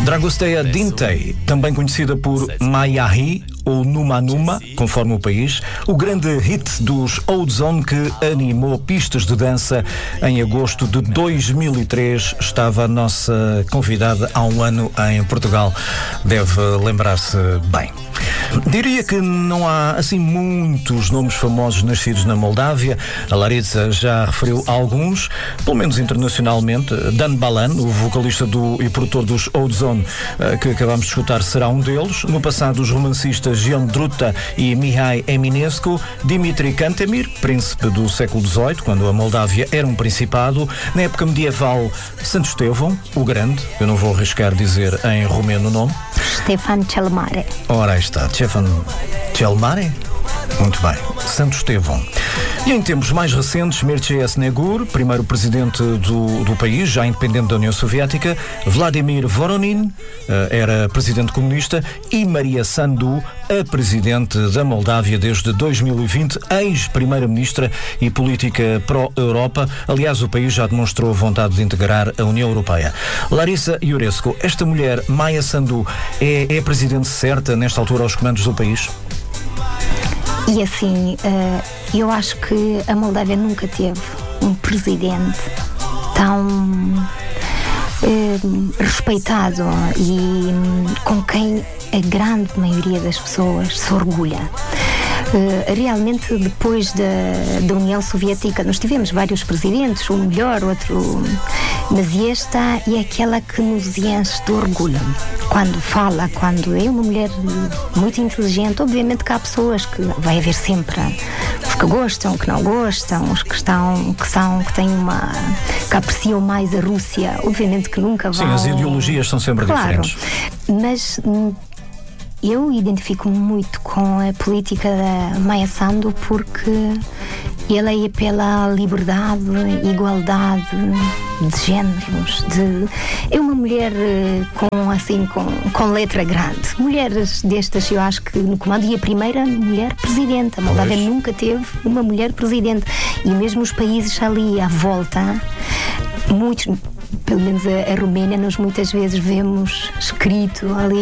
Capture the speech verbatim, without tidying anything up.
Dragosteia Dintei, também conhecida por Maiahi ou Numa Numa, conforme o país, o grande hit dos Ozone que animou pistas de dança em agosto de dois mil e três, estava a nossa convidada há um ano em Portugal. Deve lembrar-se bem. Diria que não há assim muitos nomes famosos nascidos na Moldávia. A Larissa já referiu alguns, pelo menos internacionalmente. Dan Balan, o vocalista do, e produtor dos Ozone, que acabamos de escutar, será um deles. No passado, os romancistas Jan Druta e Mihai Eminescu. Dimitri Cantemir, príncipe do século dezoito, quando a Moldávia era um principado. Na época medieval, Santo Estevão, o Grande, eu não vou arriscar dizer em romeno o nome. Ștefan cel Mare. Ora, aí está, Ștefan cel Mare. Muito bem, Santo Estevão. E em tempos mais recentes, Mircea Snegur, primeiro presidente do, do país, já independente da União Soviética, Vladimir Voronin, era presidente comunista, e Maria Sandu, a presidente da Moldávia desde dois mil e vinte, ex-primeira-ministra e política pró-Europa. Aliás, o país já demonstrou vontade de integrar a União Europeia. Larissa Iurescu, esta mulher, Maia Sandu, é, é a presidente certa nesta altura aos comandos do país? E assim, eu acho que a Moldávia nunca teve um presidente tão respeitado e com quem a grande maioria das pessoas se orgulha. Uh, realmente, depois da, da União Soviética, nós tivemos vários presidentes, um melhor, outro, mas esta é aquela que nos enche de orgulho. Quando fala, quando é uma mulher muito inteligente, obviamente que há pessoas que vai haver sempre os que gostam, os que não gostam, os que estão, que são, que têm uma, que apreciam mais a Rússia, obviamente que nunca vão. Sim, as ideologias são sempre claro, diferentes. Mas eu identifico-me muito com a política da Maia Sandu porque ela é pela liberdade, igualdade de géneros, de... é uma mulher com, assim, com, com letra grande. Mulheres destas, eu acho que no comando, e a primeira mulher presidente. A Moldávia nunca teve uma mulher presidente. E mesmo os países ali à volta, muitos, pelo menos a, a Roménia, nós muitas vezes vemos escrito ali